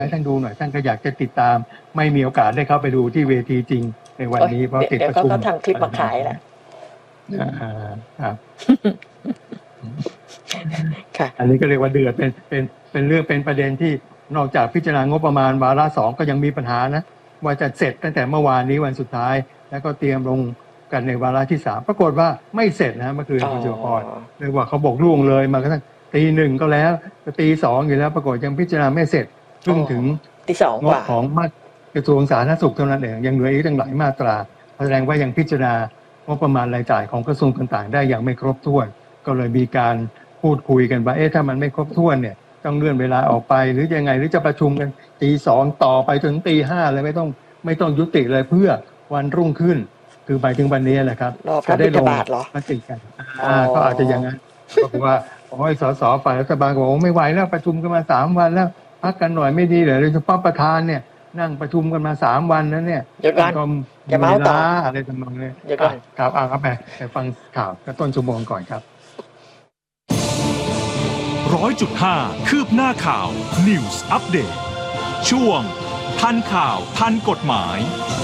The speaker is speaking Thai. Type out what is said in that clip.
ให้ท่านดูหน่อยท่านก็อยากจะติดตามไม่มีโอกาสได้เข้าไปดูที่เวทีจริงในวันนี้เพราะติดประชุมเดี๋ยวเขาก็ทำคลิปมาขายแหละครับค่ะอันนี้ก็เรียกว่าเดือดเป็นเรื่องเป็นประเด็นที่นอกจากพิจารณางบประมาณวาระ2ก็ยังมีปัญหานะว่าจะเสร็จตั้งแต่เมื่อวานนี้วันสุดท้ายแล้วก็เตรียมลงกันในวาระที่3ปรากฏว่าไม่เสร็จนะเมื่อคืนคุณจุฬาภรณ์เรียกว่าเขาบอกล่วงเลยมากระทั่งตีหนึ่งก็แล้วตีสองอยู่แล้วปรากฏยังพิจารณาไม่เสร็จเพิ่งถึงตีสองงบของกระทรวงสาธารณสุขเท่านั้นเองยังเหลืออีกตั้งหลายมาตราแสดงว่ายังพิจารณางบประมาณรายจ่ายของกระทรวงต่างๆได้อย่างไม่ครบถ้วนก็เลยมีการพูดคุยกันว่าถ้ามันไม่ครบถ้วนเนี่ยต้องเลื่อนเวลาออกไปหรือยังไงหรือจะประชุมกันตีสองต่อไปจนตีห้าเลยไม่ต้องยุติเลยเพื่อวันรุ่งขึ้นคือไปถึงวันนี้แหละครับจะได้ลงมติกันก็อาจจะอย่างนั้นเพราะว่าสสฝ่ายรัฐบาลบอกว่าไม่ไหวแล้วประชุมกันมา3 วันแล้วพักกันหน่อยไม่ดีเหรอโดยเฉพาะประธานเนี่ยนั่งประชุมกันมา3 วันแล้วเนี่ยก็จะเมาต่ออะไรทำนองนี้ครับครับไปฟังข่าวต้นชั่วโมงก่อนครับ 100.5 คืบหน้าข่าว News Update ช่วงทันข่าวทันกฎหมาย